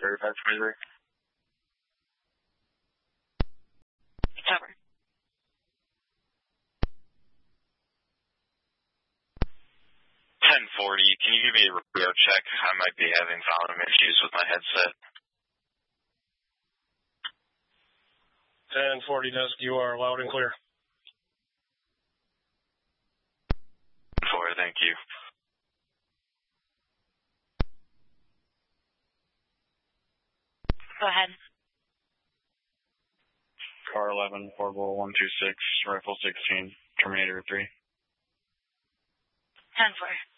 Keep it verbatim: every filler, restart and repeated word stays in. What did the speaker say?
thirty-five twenty-three. Over. ten forty, can you give me a radio check? I might be having volume issues with my headset. ten forty desk, you are loud and clear. four, thank you. Go ahead. Car eleven, Portable one two six, Rifle sixteen, Terminator three. ten four.